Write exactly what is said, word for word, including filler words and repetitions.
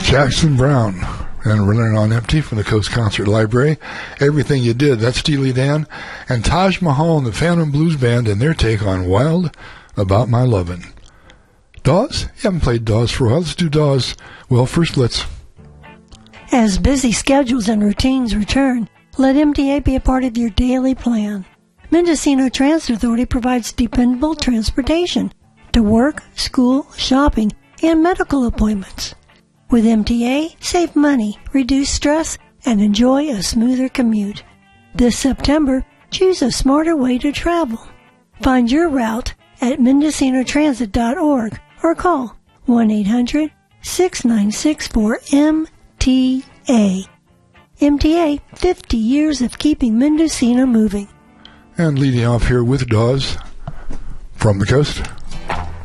Jackson Browne and Running on Empty from the Coast Concert Library. Everything You Did, that's Steely Dan. And Taj Mahal and the Phantom Blues Band and their take on Wild About My Lovin'. Dawes? You haven't played Dawes for a while. Let's do Dawes. Well, first let's... As busy schedules and routines return, let M T A be a part of your daily plan. Mendocino Transit Authority provides dependable transportation to work, school, shopping, and medical appointments. With M T A, save money, reduce stress, and enjoy a smoother commute. This September, choose a smarter way to travel. Find your route at mendocino transit dot org or call one eight hundred, six nine six, four M T A. M T A, fifty years of keeping Mendocino moving. And leading off here with Dawes from the coast.